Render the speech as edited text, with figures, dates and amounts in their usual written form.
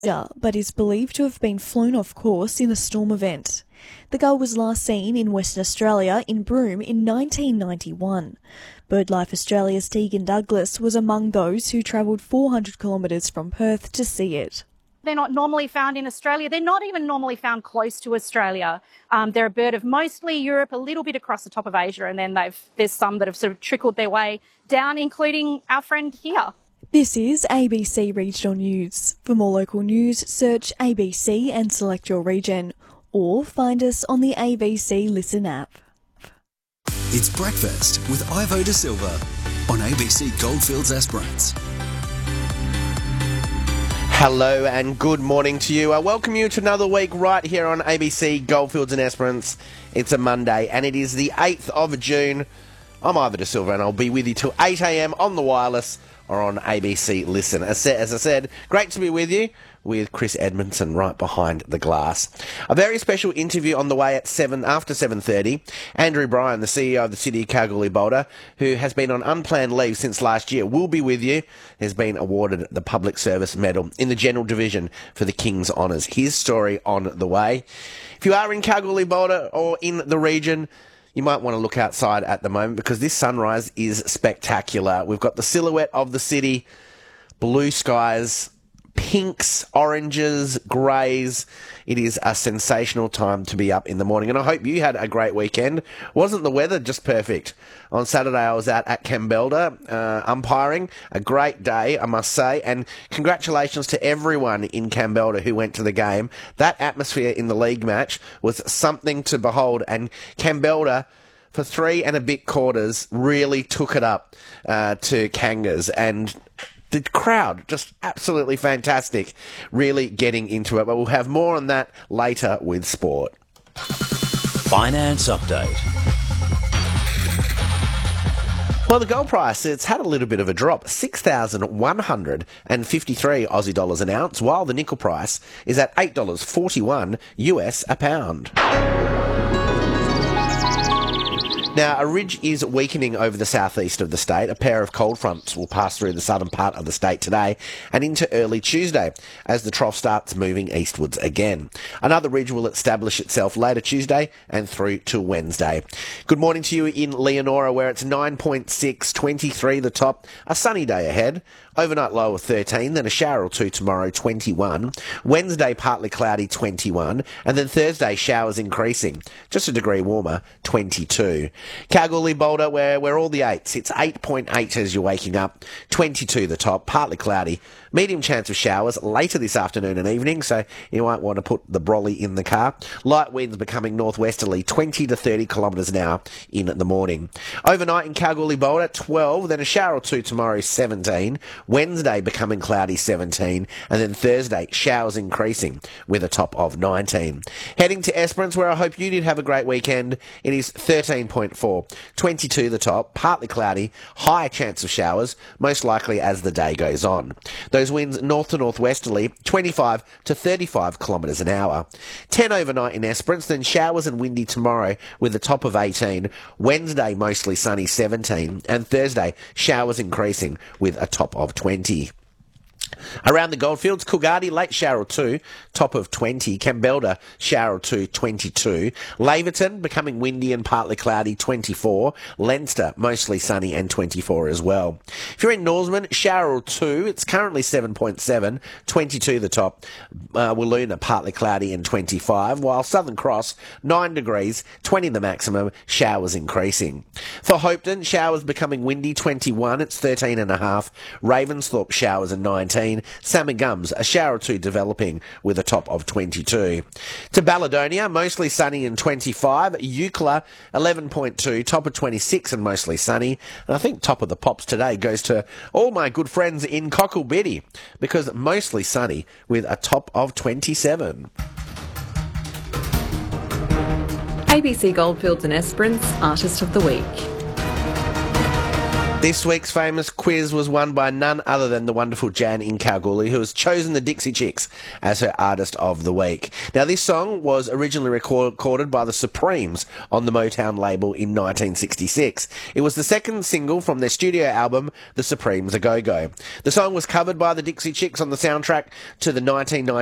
but is believed to have been flown off course in a storm event. The gull was last seen in Western Australia in Broome in 1991. BirdLife Australia's Tegan Douglas was among those who travelled 400 kilometres from Perth to see it. They're not normally found in Australia. They're not even normally found close to Australia. They're a bird of mostly Europe, a little bit across the top of Asia, and then there's some that have sort of trickled their way down, including our friend here. This is ABC Regional News. For more local news, search ABC and select your region, or find us on the ABC Listen app. It's Breakfast with Ivo Da Silva on ABC Goldfields Esperance. Hello and good morning to you. I welcome you to another week right here on ABC Goldfields and Esperance. It's a Monday and it is the 8th of June. I'm Ivo Da Silva and I'll be with you till 8 a.m. on the wireless or on ABC Listen. As I said, great to be with you with Chris Edmondson right behind the glass. A very special interview on the way at after 7:30. Andrew Bryan, the CEO of the City of Kalgoorlie-Boulder, who has been on unplanned leave since last year, will be with you. Has been awarded the Public Service Medal in the General Division for the King's Honours. His story on the way. If you are in Kalgoorlie-Boulder or in the region, you might want to look outside at the moment because this sunrise is spectacular. We've got the silhouette of the city, blue skies, pinks, oranges, greys. It is a sensational time to be up in the morning, and I hope you had a great weekend. Wasn't the weather just perfect? On Saturday I was out at Campbelda umpiring. A great day, I must say, and congratulations to everyone in Campbelda who went to the game. That atmosphere in the league match was something to behold, and Campbelda, for 3 and a bit quarters, really took it up to Kangas, and the crowd, just absolutely fantastic, really getting into it. But we'll have more on that later with sport. Finance update. Well, the gold price, it's had a little bit of a drop, 6,153 Aussie dollars an ounce, while the nickel price is at $8.41 US a pound. Now, a ridge is weakening over the southeast of the state. A pair of cold fronts will pass through the southern part of the state today and into early Tuesday as the trough starts moving eastwards again. Another ridge will establish itself later Tuesday and through to Wednesday. Good morning to you in Leonora, where it's 9.6, 23 the top. A sunny day ahead. Overnight low of 13, then a shower or two tomorrow, 21. Wednesday, partly cloudy, 21. And then Thursday, showers increasing. Just a degree warmer, 22. Kalgoorlie-Boulder, where we're all the 8s. It's 8.8 as you're waking up. 22 the top, partly cloudy. Medium chance of showers later this afternoon and evening, so you might want to put the brolly in the car. Light winds becoming northwesterly, 20 to 30 kilometres an hour in the morning. Overnight in Kalgoorlie-Boulder, 12. Then a shower or two tomorrow, 17. Wednesday becoming cloudy, 17, and then Thursday showers increasing with a top of 19. Heading to Esperance, where I hope you did have a great weekend. It is 13.4, 22 the top, partly cloudy, higher chance of showers, most likely as the day goes on. Those winds north to northwesterly, 25 to 35 kilometres an hour. 10 overnight in Esperance, then showers and windy tomorrow with a top of 18. Wednesday mostly sunny, 17, and Thursday showers increasing with a top of 20. Around the Goldfields, Coolgardie, late shower or two, top of 20. Campbelda, shower or two, 22. Laverton, becoming windy and partly cloudy, 24. Leinster, mostly sunny and 24 as well. If you're in Norseman, shower or two, it's currently 7.7, 22 the top. Willoona, partly cloudy and 25, while Southern Cross, 9 degrees, 20 the maximum, showers increasing. For Hopeton, showers becoming windy, 21, it's 13.5. Ravensthorpe, showers and 19. Salmon Gums, a shower or two developing with a top of 22. To Balladonia, mostly sunny and 25. Eucla, 11.2, top of 26 and mostly sunny. And I think top of the pops today goes to all my good friends in Cocklebiddy, because mostly sunny with a top of 27. ABC Goldfields and Esperance Artist of the Week. This week's famous quiz was won by none other than the wonderful Jan in Kalgoorlie, who has chosen the Dixie Chicks as her Artist of the Week. Now, this song was originally recorded by the Supremes on the Motown label in 1966. It was the second single from their studio album, The Supremes A Go-Go. The song was covered by the Dixie Chicks on the soundtrack to the 1990